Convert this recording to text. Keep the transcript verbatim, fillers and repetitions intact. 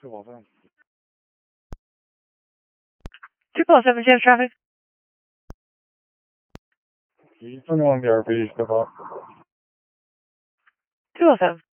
two oh seven. two oh seven, James traffic. Can you turn along the R P, step up? two oh seven.